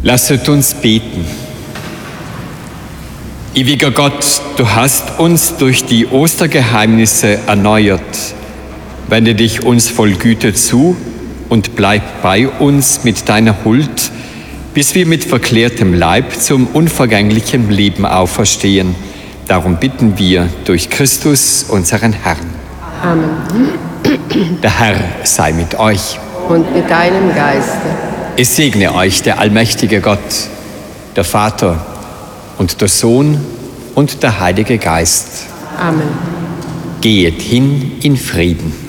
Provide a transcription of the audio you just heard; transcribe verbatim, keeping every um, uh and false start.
Lasset uns beten. Ewiger Gott, du hast uns durch die Ostergeheimnisse erneuert. Wende dich uns voll Güte zu und bleib bei uns mit deiner Huld, bis wir mit verklärtem Leib zum unvergänglichen Leben auferstehen. Darum bitten wir durch Christus, unseren Herrn. Amen. Der Herr sei mit euch. Und mit deinem Geiste. Es segne euch der allmächtige Gott, der Vater und der Sohn und der Heilige Geist. Amen. Geht hin in Frieden.